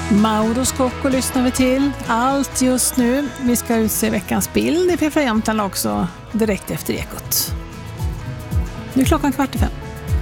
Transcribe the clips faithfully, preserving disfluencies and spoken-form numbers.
Mauro Scocco lyssnar vi till. Allt just nu. Vi ska utse veckans bild i P fyra Jämtland också direkt efter Ekot. Nu är klockan kvart i fem.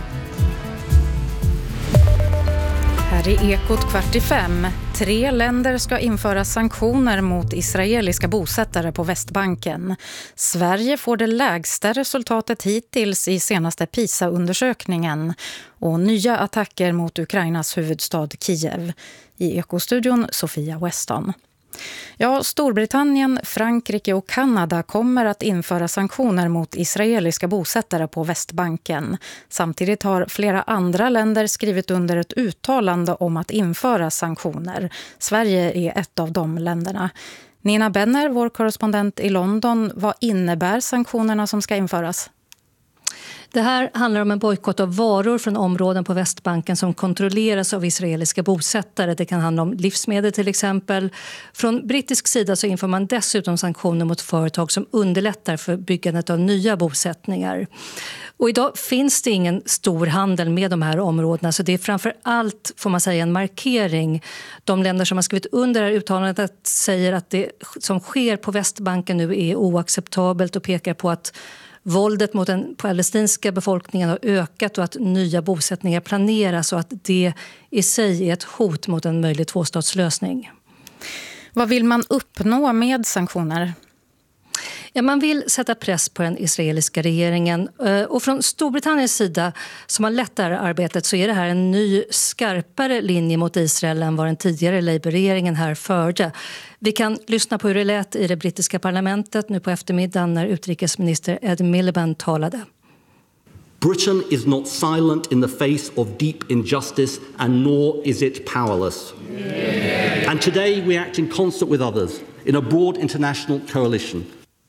Här är Ekot kvart i fem. Tre länder ska införa sanktioner mot israeliska bosättare på Västbanken. Sverige får det lägsta resultatet hittills i senaste PISA-undersökningen. Och nya attacker mot Ukrainas huvudstad Kiev. I Ekostudion Sofia Weston. Ja, Storbritannien, Frankrike och Kanada kommer att införa sanktioner mot israeliska bosättare på Västbanken. Samtidigt har flera andra länder skrivit under ett uttalande om att införa sanktioner. Sverige är ett av de länderna. Nina Benner, vår korrespondent i London, vad innebär sanktionerna som ska införas? Det här handlar om en bojkott av varor från områden på Västbanken som kontrolleras av israeliska bosättare. Det kan handla om livsmedel till exempel. Från brittisk sida så inför man dessutom sanktioner mot företag som underlättar för byggandet av nya bosättningar. Och idag finns det ingen stor handel med de här områdena, så det är framför allt, får man säga, en markering. De länder som har skrivit under det här uttalandet säger att det som sker på Västbanken nu är oacceptabelt och pekar på att våldet mot den palestinska befolkningen har ökat och att nya bosättningar planeras och att det i sig är ett hot mot en möjlig tvåstatslösning. Vad vill man uppnå med sanktioner? Ja, man vill sätta press på den israeliska regeringen, och från Storbritanniens sida som har lett det här arbetet så är det här en ny skarpare linje mot Israel än vad den tidigare Labour-regeringen här förde. Vi kan lyssna på hur det lät i det brittiska parlamentet nu på eftermiddagen när utrikesminister Ed Miliband talade. Britain is not silent in the face of deep injustice and nor is it powerless. Yeah. And today we act in concert with others in a broad international coalition.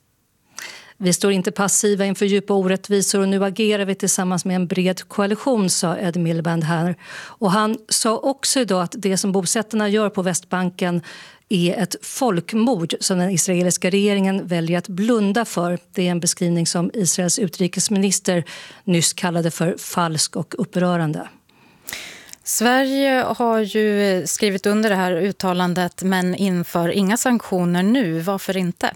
Vi står inte passiva inför djupa orättvisor och nu agerar vi tillsammans med en bred koalition, sa Ed Miliband här. Och han sa också idag att det som bosättarna gör på Västbanken är ett folkmord som den israeliska regeringen väljer att blunda för. Det är en beskrivning som Israels utrikesminister nyss kallade för falsk och upprörande. Sverige har ju skrivit under det här uttalandet men inför inga sanktioner nu. Varför inte?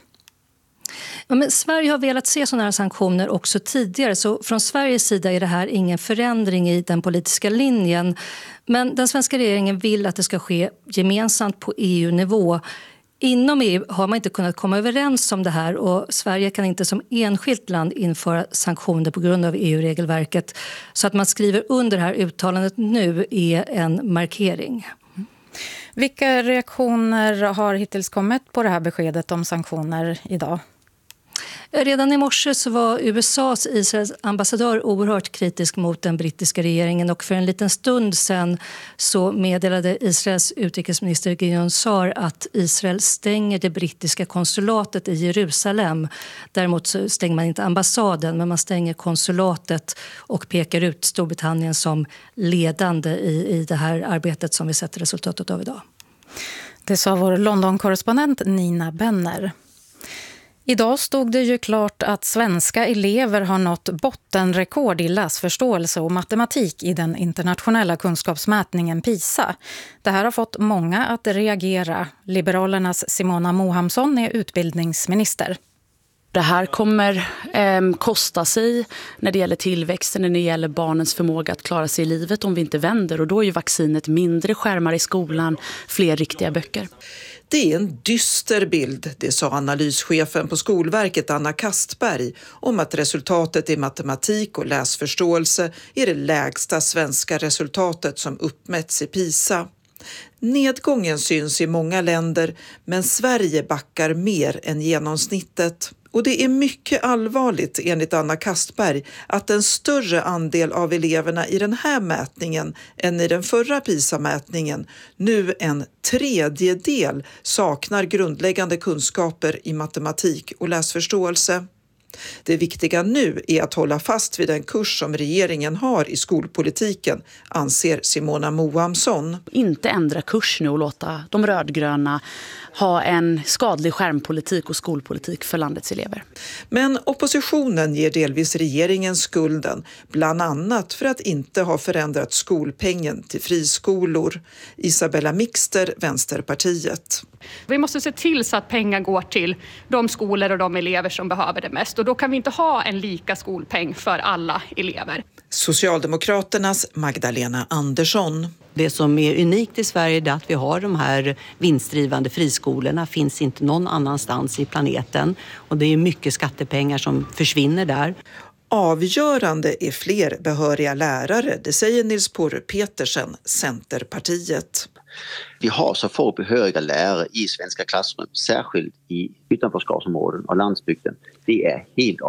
Ja, men Sverige har velat se sådana här sanktioner också tidigare, så från Sveriges sida är det här ingen förändring i den politiska linjen. Men den svenska regeringen vill att det ska ske gemensamt på E U-nivå. Inom E U har man inte kunnat komma överens om det här och Sverige kan inte som enskilt land införa sanktioner på grund av E U-regelverket. Så att man skriver under det här uttalandet nu är en markering. Vilka reaktioner har hittills kommit på det här beskedet om sanktioner idag? Redan i morse så var U S A:s Israels ambassadör oerhört kritisk mot den brittiska regeringen och för en liten stund sedan så meddelade Israels utrikesminister Gideon Sa'ar att Israel stänger det brittiska konsulatet i Jerusalem. Däremot så stänger man inte ambassaden men man stänger konsulatet och pekar ut Storbritannien som ledande i, i det här arbetet som vi sett resultatet av idag. Det sa vår London-korrespondent Nina Benner. Idag stod det ju klart att svenska elever har nått bottenrekord i läsförståelse och matematik i den internationella kunskapsmätningen PISA. Det här har fått många att reagera. Liberalernas Simona Mohamsson är utbildningsminister. Det här kommer eh, kosta sig när det gäller tillväxten, när det gäller barnens förmåga att klara sig i livet om vi inte vänder. Och då är ju vaccinet mindre skärmar i skolan, fler riktiga böcker. Det är en dyster bild, det sa analyschefen på Skolverket Anna Kastberg om att resultatet i matematik och läsförståelse är det lägsta svenska resultatet som uppmätts i PISA. Nedgången syns i många länder men Sverige backar mer än genomsnittet. Och det är mycket allvarligt enligt Anna Kastberg att en större andel av eleverna i den här mätningen än i den förra PISA-mätningen, nu en tredjedel, saknar grundläggande kunskaper i matematik och läsförståelse. Det viktiga nu är att hålla fast vid den kurs som regeringen har i skolpolitiken, anser Simona Moamsson. Inte ändra kurs nu och låta de rödgröna ha en skadlig skärmpolitik och skolpolitik för landets elever. Men oppositionen ger delvis regeringen skulden, bland annat för att inte ha förändrat skolpengen till friskolor. Isabella Mixter, Vänsterpartiet. Vi måste se till så att pengar går till de skolor och de elever som behöver det mest. Och då kan vi inte ha en lika skolpeng för alla elever. Socialdemokraternas Magdalena Andersson. Det som är unikt i Sverige är att vi har de här vinstdrivande friskolorna. Finns inte någon annanstans i planeten. Och det är mycket skattepengar som försvinner där. Avgörande är fler behöriga lärare, det säger Nils Porre Petersen, Centerpartiet. Vi har så få behöriga lärare i svenska klassrum, särskilt i utanförskapsområden och landsbygden. Det är helt